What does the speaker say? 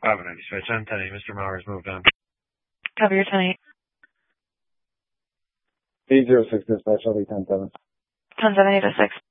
596, 1010, Mr. Mowers moved on. Cover your 10-8. 806 dispatch, LV 10-7. 10-7, 806.